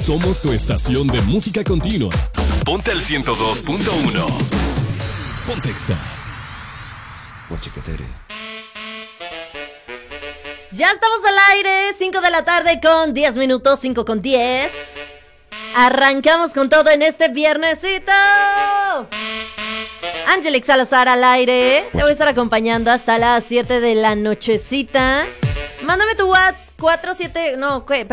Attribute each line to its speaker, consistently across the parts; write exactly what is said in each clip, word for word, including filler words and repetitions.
Speaker 1: Somos tu estación de música continua. Ponte el ciento dos punto uno. Ponte Exa.
Speaker 2: Ya estamos al aire, cinco de la tarde con diez minutos, cinco con diez. Arrancamos con todo en este viernesito. Angelic Salazar al aire. Te voy a estar acompañando hasta las siete de la nochecita. Mándame tu WhatsApp cuatro siete... No, ¿cuál?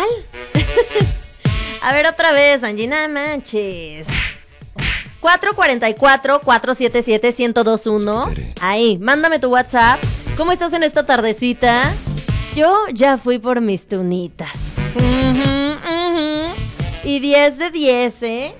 Speaker 2: A ver otra vez, Angie, no manches. cuatro cuatro cuatro, cuatro siete siete, uno cero dos uno. Ahí, mándame tu WhatsApp. ¿Cómo estás en esta tardecita? Yo ya fui por mis tunitas. Uh-huh, uh-huh. Y diez de diez, ¿eh?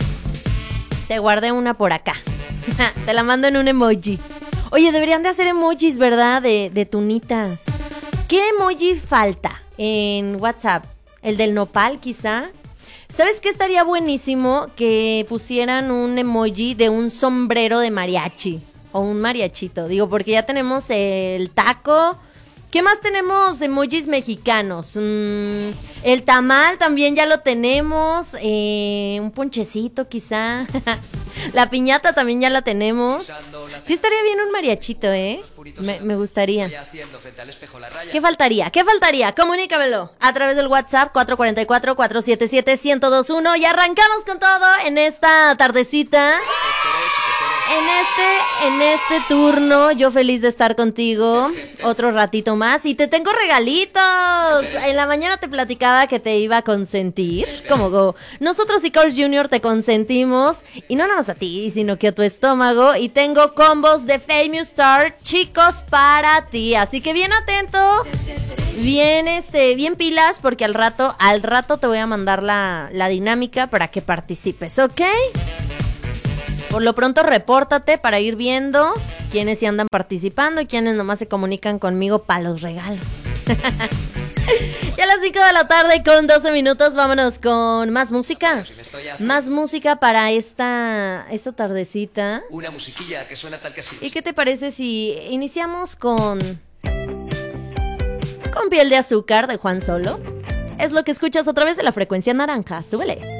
Speaker 2: Te guardé una por acá. Te la mando en un emoji. Oye, deberían de hacer emojis, ¿verdad? De, de tunitas. ¿Qué emoji falta en WhatsApp? ¿El del nopal, quizá? ¿Sabes qué estaría buenísimo? Que pusieran un emoji de un sombrero de mariachi. O un mariachito. Digo, porque ya tenemos el taco. ¿Qué más tenemos de emojis mexicanos? Mm, el tamal también ya lo tenemos. Eh, un ponchecito quizá. La piñata también ya la tenemos. Sí estaría bien un mariachito, ¿eh? Me, me gustaría. ¿Qué faltaría? ¿Qué faltaría? Comunícamelo a través del WhatsApp cuatro cuatro cuatro, cuatro siete siete, uno cero dos uno. Y arrancamos con todo en esta tardecita. En este, en este turno, yo feliz de estar contigo otro ratito más y te tengo regalitos. En la mañana te platicaba que te iba a consentir, como go. Nosotros y Carl junior te consentimos y no nada más a ti, sino que a tu estómago. Y tengo combos de Famous Star, chicos, para ti. Así que bien atento, bien este, bien pilas, porque al rato, al rato te voy a mandar la, la dinámica para que participes, ¿ok? Por lo pronto, repórtate para ir viendo quiénes sí andan participando y quiénes nomás se comunican conmigo para los regalos. Ya a las cinco de la tarde con doce minutos, vámonos con más música. Más música para esta, esta tardecita.
Speaker 3: Una musiquilla que suena tal que sí.
Speaker 2: ¿Y qué te parece si iniciamos con... con Piel de Azúcar de Juan Solo? Es lo que escuchas a través de la frecuencia naranja. Súbele.